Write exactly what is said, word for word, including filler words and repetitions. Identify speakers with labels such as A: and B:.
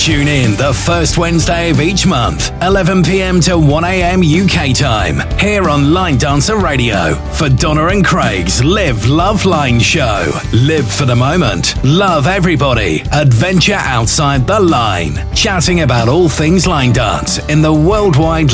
A: Tune in the first Wednesday of each month, eleven p.m. to one a.m. U K time, here on Line Dancer Radio for Donna and Craig's Live Love Line Show. Live for the moment, love everybody, adventure outside the line, chatting about all things line dance in the worldwide